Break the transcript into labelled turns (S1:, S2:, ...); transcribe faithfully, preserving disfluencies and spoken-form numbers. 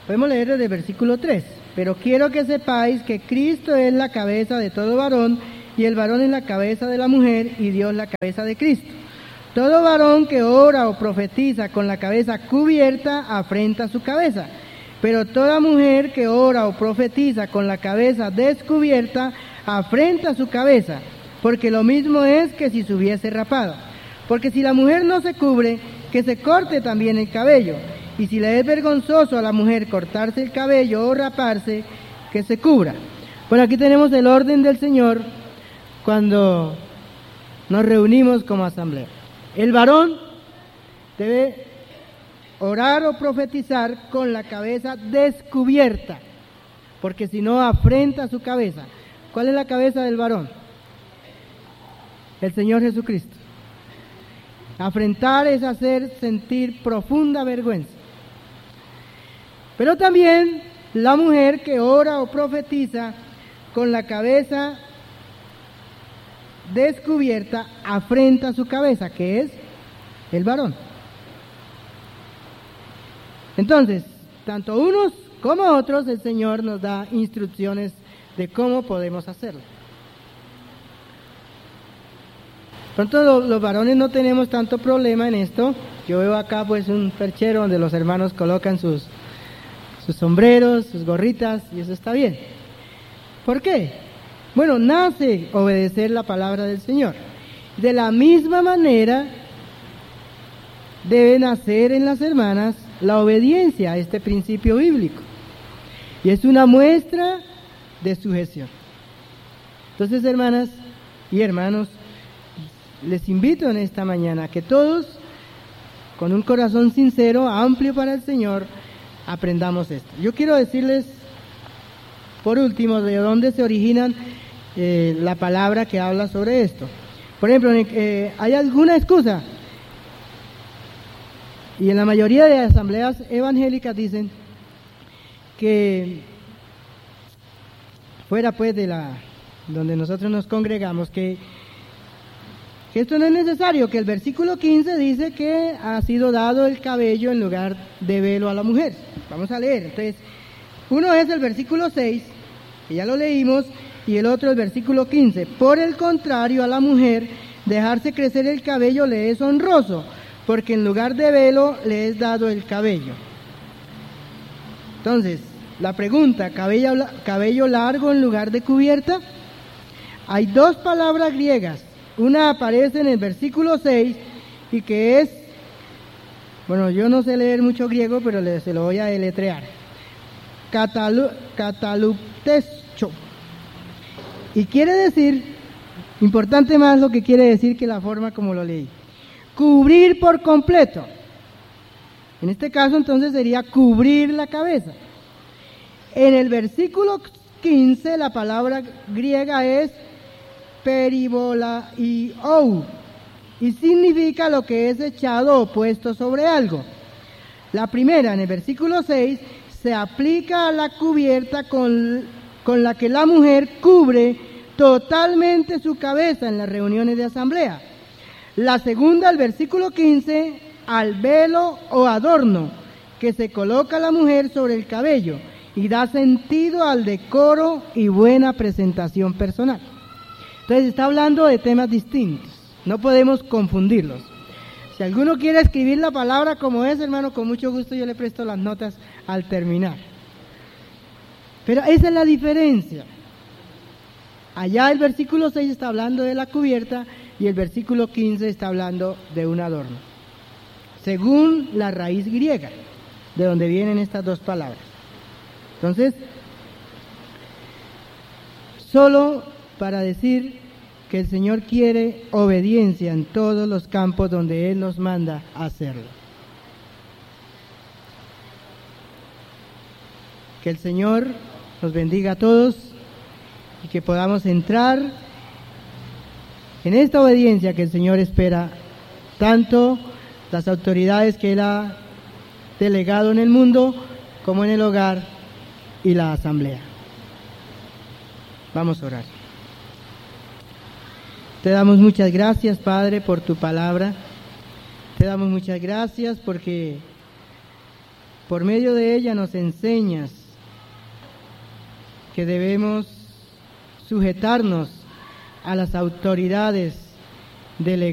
S1: Podemos leer desde el versículo tres. Pero quiero que sepáis que Cristo es la cabeza de todo varón, y el varón es la cabeza de la mujer, y Dios la cabeza de Cristo. Todo varón que ora o profetiza con la cabeza cubierta afrenta su cabeza, pero toda mujer que ora o profetiza con la cabeza descubierta afrenta su cabeza, porque lo mismo es que si se hubiese rapado. Porque si la mujer no se cubre, que se corte también el cabello, y si le es vergonzoso a la mujer cortarse el cabello o raparse, que se cubra. Bueno, aquí tenemos el orden del Señor cuando nos reunimos como asamblea. El varón debe orar o profetizar con la cabeza descubierta, porque si no afrenta su cabeza. ¿Cuál es la cabeza del varón? El Señor Jesucristo. Afrentar es hacer sentir profunda vergüenza. Pero también la mujer que ora o profetiza con la cabeza descubierta afrenta su cabeza, que es el varón. Entonces, tanto unos como otros, el Señor nos da instrucciones de cómo podemos hacerlo. Pronto los, los varones no tenemos tanto problema en esto. Yo veo acá pues un perchero donde los hermanos colocan sus, sus sombreros, sus gorritas, y eso está bien. ¿Por qué? Bueno, nace obedecer la palabra del Señor. De la misma manera debe nacer en las hermanas la obediencia a este principio bíblico. Y es una muestra de sujeción. Entonces, hermanas y hermanos, les invito en esta mañana a que todos, con un corazón sincero, amplio para el Señor, aprendamos esto. Yo quiero decirles, por último, de dónde se originan eh, la palabra que habla sobre esto. Por ejemplo, eh, ¿hay alguna excusa? Y en la mayoría de asambleas evangélicas dicen que fuera pues de la donde nosotros nos congregamos, que, que esto no es necesario, que el versículo quince dice que ha sido dado el cabello en lugar de velo a la mujer. Vamos a leer. Entonces, uno es el versículo seis, que ya lo leímos, y el otro el versículo quince. Por el contrario, a la mujer dejarse crecer el cabello le es honroso, porque en lugar de velo le es dado el cabello. Entonces, la pregunta, ¿cabello, cabello largo en lugar de cubierta? Hay dos palabras griegas. Una aparece en el versículo seis y que es, bueno, yo no sé leer mucho griego, pero le, se lo voy a deletrear. Catalu, cataluptecho. Y quiere decir, importante más lo que quiere decir que la forma como lo leí. Cubrir por completo. En este caso entonces sería cubrir la cabeza. En el versículo quince la palabra griega es peribolaio y significa lo que es echado o puesto sobre algo. La primera, en el versículo seis, se aplica a la cubierta con, con la que la mujer cubre totalmente su cabeza en las reuniones de asamblea. La segunda, el versículo quince, al velo o adorno que se coloca la mujer sobre el cabello y da sentido al decoro y buena presentación personal. Entonces está hablando de temas distintos, no podemos confundirlos. Si alguno quiere escribir la palabra como es, hermano, con mucho gusto yo le presto las notas al terminar. Pero esa es la diferencia. Allá el versículo seis está hablando de la cubierta y el versículo quince está hablando de un adorno, según la raíz griega, de donde vienen estas dos palabras. Entonces, solo para decir que el Señor quiere obediencia en todos los campos donde Él nos manda a hacerlo. Que el Señor nos bendiga a todos y que podamos entrar en esta obediencia que el Señor espera, tanto las autoridades que Él ha delegado en el mundo como en el hogar y la asamblea. Vamos a orar. Te damos muchas gracias, Padre, por tu palabra. Te damos muchas gracias porque Por medio de ella nos enseñas que debemos sujetarnos a las autoridades de la